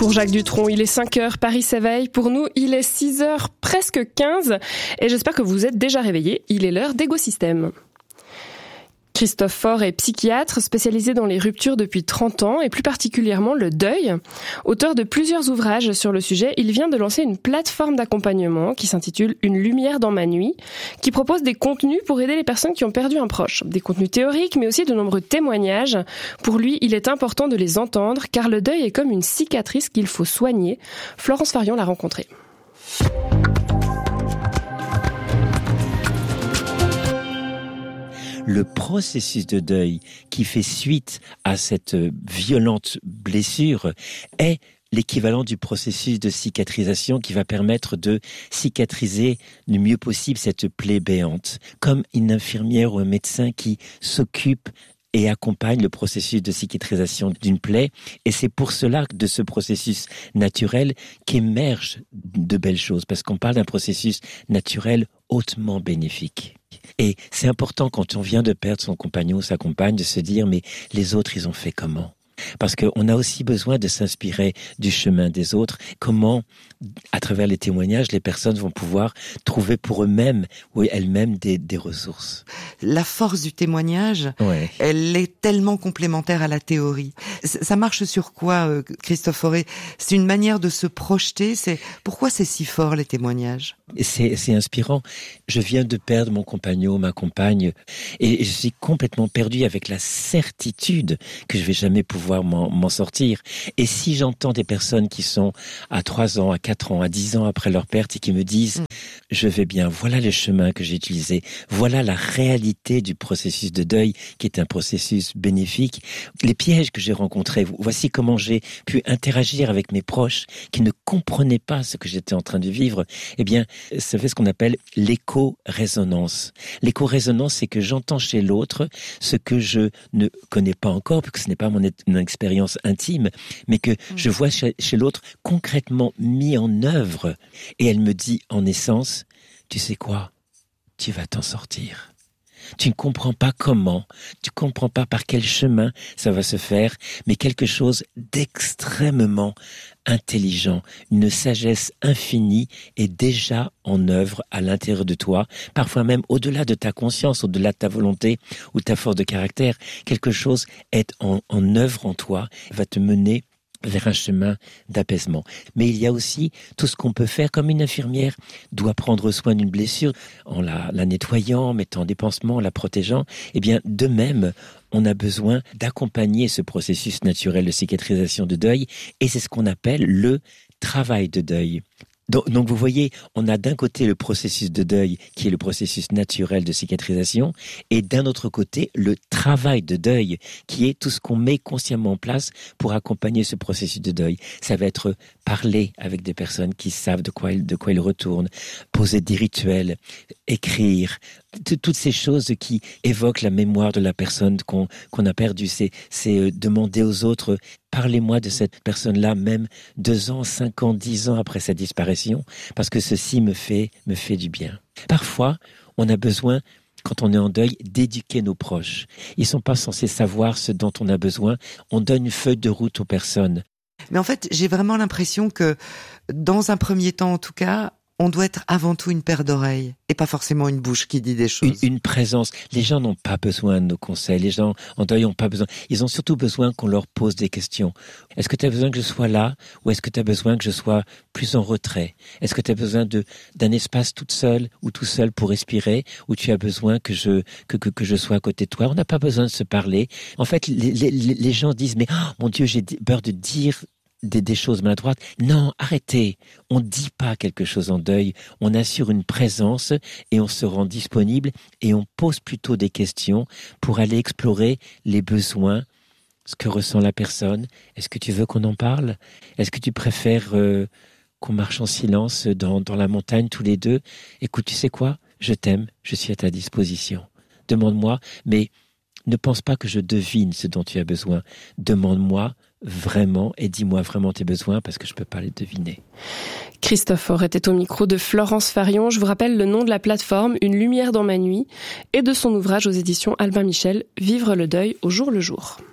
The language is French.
Pour Jacques Dutronc, il est 5h, Paris s'éveille. Pour nous, il est 6h, presque 15. Et j'espère que vous êtes déjà réveillés. Il est l'heure d'Égosystème. Christophe Faure est psychiatre spécialisé dans les ruptures depuis 30 ans et plus particulièrement le deuil. Auteur de plusieurs ouvrages sur le sujet, il vient de lancer une plateforme d'accompagnement qui s'intitule Une lumière dans ma nuit, qui propose des contenus pour aider les personnes qui ont perdu un proche. Des contenus théoriques mais aussi de nombreux témoignages. Pour lui, il est important de les entendre car le deuil est comme une cicatrice qu'il faut soigner. Florence Farion l'a rencontré. Le processus de deuil qui fait suite à cette violente blessure est l'équivalent du processus de cicatrisation qui va permettre de cicatriser le mieux possible cette plaie béante, comme une infirmière ou un médecin qui s'occupe et accompagne le processus de cicatrisation d'une plaie. Et c'est pour cela que de ce processus naturel qu'émergent de belles choses, parce qu'on parle d'un processus naturel hautement bénéfique. Et c'est important quand on vient de perdre son compagnon ou sa compagne de se dire mais les autres ils ont fait comment ? Parce qu'on a aussi besoin de s'inspirer du chemin des autres. Comment, à travers les témoignages, les personnes vont pouvoir trouver pour eux-mêmes ou elles-mêmes des ressources. La force du témoignage, ouais. Elle est tellement complémentaire à la théorie. Ça marche sur quoi, Christophe Faure ? C'est une manière de se projeter. Pourquoi c'est si fort, les témoignages ? C'est inspirant. Je viens de perdre mon compagnon, ma compagne, et je suis complètement perdu avec la certitude que je vais jamais pouvoir m'en sortir. Et si j'entends des personnes qui sont à 3 ans, à 4 ans, à 10 ans après leur perte et qui me disent « je vais bien, voilà le chemin que j'ai utilisé, voilà la réalité du processus de deuil qui est un processus bénéfique, les pièges que j'ai rencontrés, voici comment j'ai pu interagir avec mes proches qui ne comprenaient pas ce que j'étais en train de vivre », eh bien, ça fait ce qu'on appelle l'écho-résonance. L'écho-résonance, c'est que j'entends chez l'autre ce que je ne connais pas encore, parce que ce n'est pas mon expérience intime, mais que je vois chez l'autre concrètement mis en œuvre. Et elle me dit en essence, tu sais quoi, tu vas t'en sortir. Tu ne comprends pas comment, tu ne comprends pas par quel chemin ça va se faire, mais quelque chose d'extrêmement intelligent, une sagesse infinie est déjà en œuvre à l'intérieur de toi, parfois même au-delà de ta conscience, au-delà de ta volonté ou ta force de caractère. Quelque chose est en œuvre en toi, va te mener vers un chemin d'apaisement. Mais il y a aussi tout ce qu'on peut faire comme une infirmière doit prendre soin d'une blessure en la nettoyant, en mettant des pansements, en la protégeant. Eh bien, de même, on a besoin d'accompagner ce processus naturel de cicatrisation de deuil et c'est ce qu'on appelle le travail de deuil. Donc vous voyez, on a d'un côté le processus de deuil qui est le processus naturel de cicatrisation et d'un autre côté le travail de deuil qui est tout ce qu'on met consciemment en place pour accompagner ce processus de deuil. Ça va être parler avec des personnes qui savent de quoi ils retournent, poser des rituels, écrire, toutes ces choses qui évoquent la mémoire de la personne qu'on a perdue. C'est demander aux autres, parlez-moi de cette personne-là, même 2 ans, 5 ans, 10 ans après sa disparition, parce que ceci me fait du bien. Parfois, on a besoin, quand on est en deuil, d'éduquer nos proches. Ils sont pas censés savoir ce dont on a besoin. On donne une feuille de route aux personnes. Mais en fait, j'ai vraiment l'impression que, dans un premier temps en tout cas, on doit être avant tout une paire d'oreilles et pas forcément une bouche qui dit des choses. Une présence. Les gens n'ont pas besoin de nos conseils. Les gens en deuil n'ont pas besoin. Ils ont surtout besoin qu'on leur pose des questions. Est-ce que tu as besoin que je sois là ou est-ce que tu as besoin que je sois plus en retrait ? Est-ce que tu as besoin d'un espace toute seule ou tout seul pour respirer ou tu as besoin que je sois à côté de toi ? On n'a pas besoin de se parler. En fait, les gens disent mais oh, mon Dieu, j'ai peur de dire des choses maladroites. Non, arrêtez. On ne dit pas quelque chose en deuil. On assure une présence et on se rend disponible et on pose plutôt des questions pour aller explorer les besoins, ce que ressent la personne. Est-ce que tu veux qu'on en parle ? Est-ce que tu préfères qu'on marche en silence dans la montagne tous les deux ? Écoute, tu sais quoi ? Je t'aime, je suis à ta disposition. Demande-moi, mais ne pense pas que je devine ce dont tu as besoin. Demande-moi vraiment et dis-moi vraiment tes besoins parce que je peux pas les deviner. Christophe Faure était au micro de Florence Farion. Je vous rappelle le nom de la plateforme, Une lumière dans ma nuit, et de son ouvrage aux éditions Albin Michel, Vivre le deuil au jour le jour.